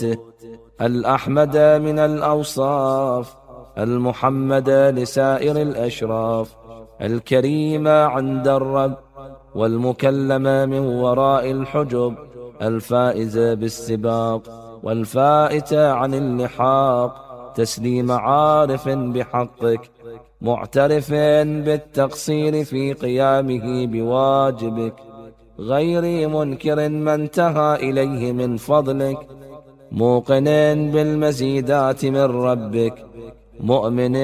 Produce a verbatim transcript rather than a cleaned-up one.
الأحمد من الأوصاف، المحمد لسائر الأشراف، الكريم عند الرب، والمكلم من وراء الحجب، الفائز بالسباق، والفائت عن اللحاق، تسليم عارف بحقك، معترف بالتقصير في قيامه بواجبك، غير منكر ما انتهى إليه من فضلك، موقن بالمزيدات من ربك، مؤمن